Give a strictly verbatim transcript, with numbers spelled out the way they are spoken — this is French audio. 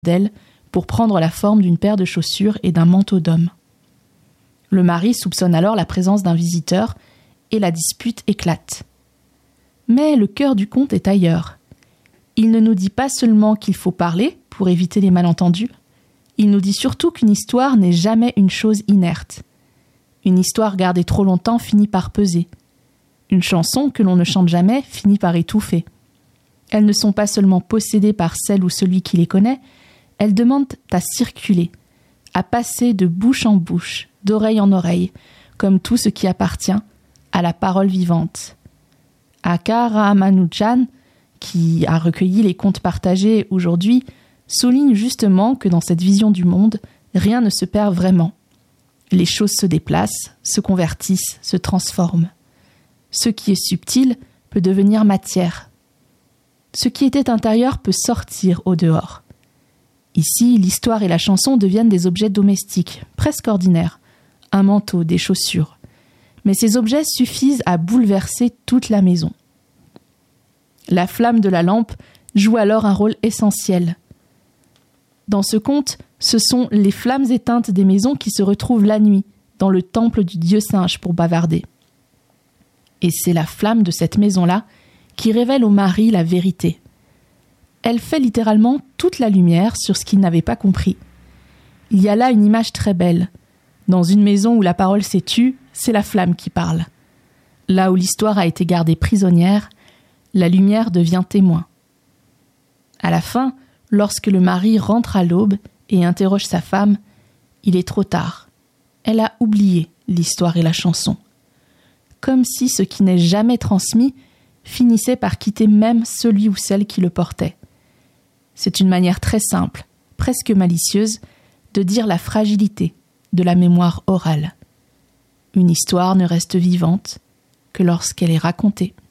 d'elle pour prendre la forme d'une paire de chaussures et d'un manteau d'homme. Le mari soupçonne alors la présence d'un visiteur et la dispute éclate. Mais le cœur du conte est ailleurs. Il ne nous dit pas seulement qu'il faut parler pour éviter les malentendus, il nous dit surtout qu'une histoire n'est jamais une chose inerte. Une histoire gardée trop longtemps finit par peser. Une chanson que l'on ne chante jamais finit par étouffer. Elles ne sont pas seulement possédées par celle ou celui qui les connaît, elles demandent à circuler, à passer de bouche en bouche, d'oreille en oreille, comme tout ce qui appartient à la parole vivante. Aka Ramanujan, qui a recueilli les contes partagés aujourd'hui, souligne justement que dans cette vision du monde, rien ne se perd vraiment. Les choses se déplacent, se convertissent, se transforment. Ce qui est subtil peut devenir matière. Ce qui était intérieur peut sortir au dehors. Ici, l'histoire et la chanson deviennent des objets domestiques, presque ordinaires. Un manteau, des chaussures. Mais ces objets suffisent à bouleverser toute la maison. La flamme de la lampe joue alors un rôle essentiel. Dans ce conte, ce sont les flammes éteintes des maisons qui se retrouvent la nuit, dans le temple du dieu singe pour bavarder. Et c'est la flamme de cette maison-là qui révèle au mari la vérité. Elle fait littéralement toute la lumière sur ce qu'il n'avait pas compris. Il y a là une image très belle. Dans une maison où la parole s'est tue, c'est la flamme qui parle. Là où l'histoire a été gardée prisonnière, la lumière devient témoin. À la fin, lorsque le mari rentre à l'aube et interroge sa femme, il est trop tard. Elle a oublié l'histoire et la chanson. Comme si ce qui n'est jamais transmis finissait par quitter même celui ou celle qui le portait. C'est une manière très simple, presque malicieuse, de dire la fragilité de la mémoire orale. Une histoire ne reste vivante que lorsqu'elle est racontée.